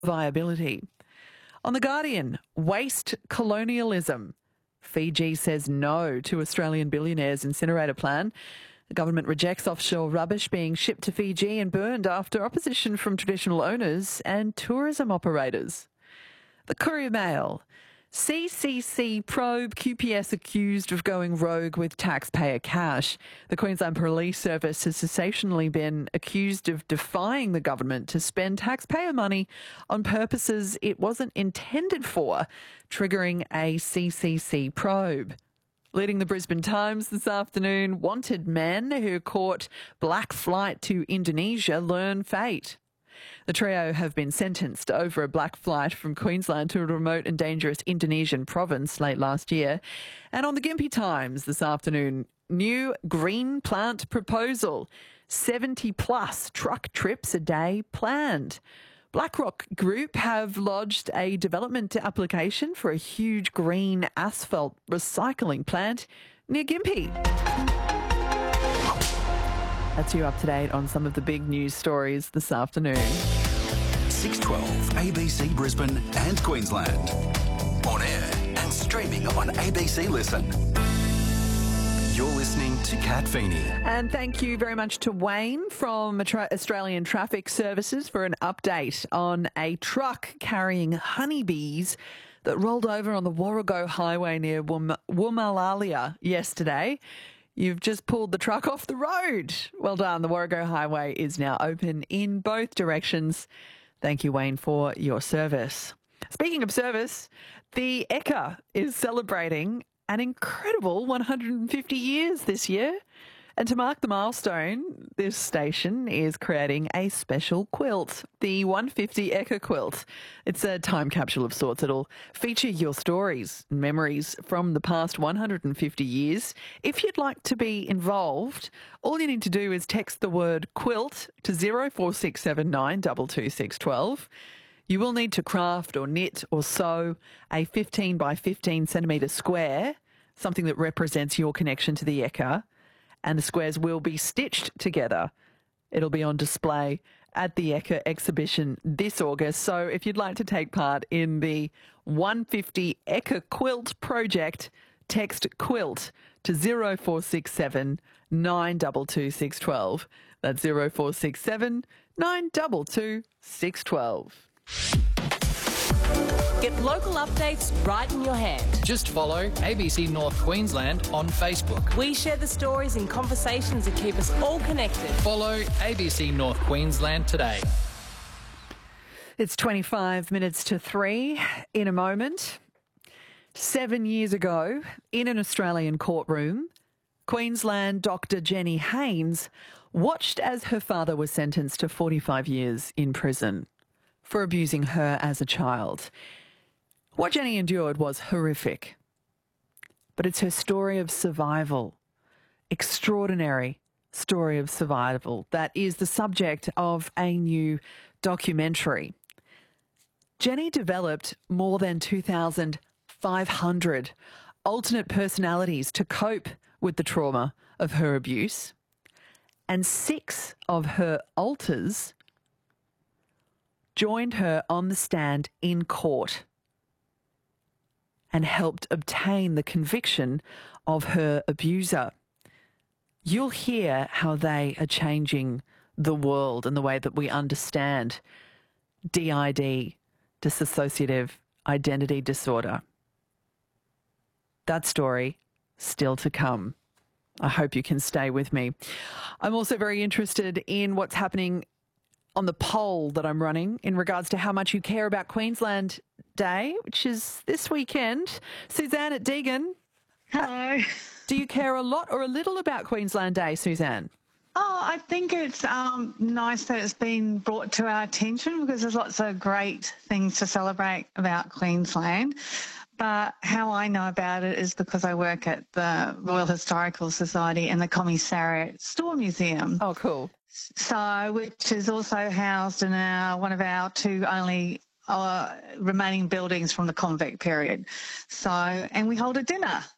viability. On The Guardian, waste colonialism. Fiji says no to Australian billionaires' incinerator plan. The government rejects offshore rubbish being shipped to Fiji and burned after opposition from traditional owners and tourism operators. The Courier Mail. CCC probe QPS accused of going rogue with taxpayer cash. The Queensland Police Service has sensationally been accused of defying the government to spend taxpayer money on purposes it wasn't intended for, triggering a CCC probe. Leading the Brisbane Times this afternoon, wanted men who caught black flight to Indonesia learn fate. The trio have been sentenced over a black flight from Queensland to a remote and dangerous Indonesian province late last year. And on the Gympie Times this afternoon, new green plant proposal, 70 plus truck trips a day planned. BlackRock Group have lodged a development application for a huge green asphalt recycling plant near Gympie. That's you up to date on some of the big news stories this afternoon. 612 ABC Brisbane and Queensland. On air and streaming on ABC Listen. You're listening to Kat Feeney. And thank you very much to Wayne from Australian Traffic Services for an update on a truck carrying honeybees that rolled over on the Warrego Highway near Woomalalia yesterday. You've just pulled the truck off the road. Well done. The Warrego Highway is now open in both directions. Thank you, Wayne, for your service. Speaking of service, the Ekka is celebrating an incredible 150 years this year. And to mark the milestone, this station is creating a special quilt, the 150 Ekka quilt. It's a time capsule of sorts. It'll feature your stories and memories from the past 150 years. If you'd like to be involved, all you need to do is text the word quilt to 0467 22612. You will need to craft or knit or sew a 15 by 15 centimetre square, something that represents your connection to the Ekka. And the squares will be stitched together. It'll be on display at the Ekka exhibition this August. So if you'd like to take part in the 150 Ekka quilt project, text quilt to 0467 612. That's 0467 612. Get local updates right in your hand. Just follow ABC North Queensland on Facebook. We share the stories and conversations that keep us all connected. Follow ABC North Queensland today. It's 25 minutes to 3 in a moment. 7 years ago, in an Australian courtroom, Queensland Dr. Jenny Haynes watched as her father was sentenced to 45 years in prison for abusing her as a child. What Jenny endured was horrific, but it's her story of survival, extraordinary story of survival, that is the subject of a new documentary. Jenny developed more than 2,500 alternate personalities to cope with the trauma of her abuse, and 6 of her alters joined her on the stand in court and helped obtain the conviction of her abuser. You'll hear how they are changing the world and the way that we understand DID, dissociative identity disorder. That story still to come. I hope you can stay with me. I'm also very interested in what's happening on the poll that I'm running in regards to how much you care about Queensland Day, which is this weekend. Suzanne at Deagon. Hello. Do you care a lot or a little about Queensland Day, Suzanne? Oh, I think it's nice that it's been brought to our attention because there's lots of great things to celebrate about Queensland. But how I know about it is because I work at the Royal Historical Society and the Commissariat Store Museum. Oh, cool. So, which is also housed in one of our 2 only remaining buildings from the convict period. So, and we hold a dinner